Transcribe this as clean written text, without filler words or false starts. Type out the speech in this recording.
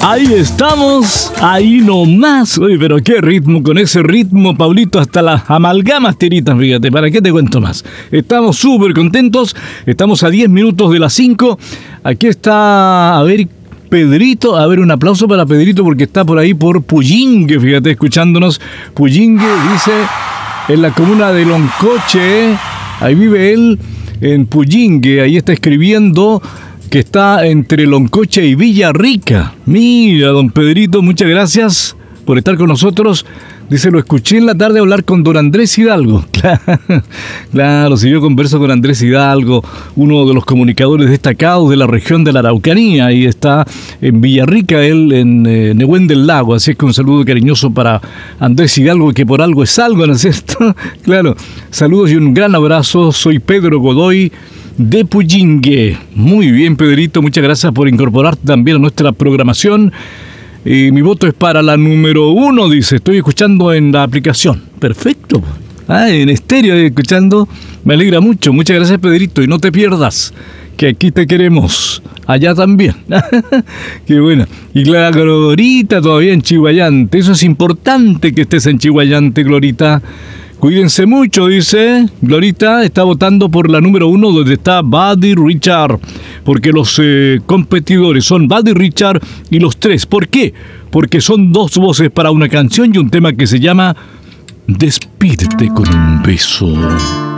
Ahí estamos, ahí nomás. Oye, pero qué ritmo, con ese ritmo, Pablito, hasta las amalgamas tiritas, fíjate, ¿para qué te cuento más? Estamos súper contentos, estamos a 10 minutos de las 5. Aquí está, a ver, Pedrito, a ver, un aplauso para Pedrito porque está por ahí por Puyingue, fíjate, escuchándonos. Puyingue, dice, en la comuna de Loncoche, ahí vive él, en Puyingue, ahí está escribiendo que está entre Loncoche y Villarrica. Mira, don Pedrito, muchas gracias por estar con nosotros. Dice, lo escuché en la tarde hablar con don Andrés Hidalgo. Claro, si yo converso con Andrés Hidalgo, uno de los comunicadores destacados de la región de la Araucanía, y está en Villarrica, él en Nehuen del Lago. Así es que un saludo cariñoso para Andrés Hidalgo, que por algo es algo, ¿no es cierto? Claro, saludos y un gran abrazo. Soy Pedro Godoy de Puyingue. Muy bien, Pedrito, muchas gracias por incorporarte también a nuestra programación. Y mi voto es para la número 1, dice. Estoy escuchando en la aplicación. Perfecto. En estéreo escuchando. Me alegra mucho. Muchas gracias, Pedrito. Y no te pierdas, que aquí te queremos. Allá también. Qué bueno. Y la Glorita todavía en Chihuayante. Eso es importante, que estés en Chihuayante, Glorita. Cuídense mucho, dice. Glorita está votando por la número 1, donde está Buddy Richard. Porque los competidores son Buddy Richard y los tres. ¿Por qué? Porque son dos voces para una canción y un tema que se llama Despídete con un beso.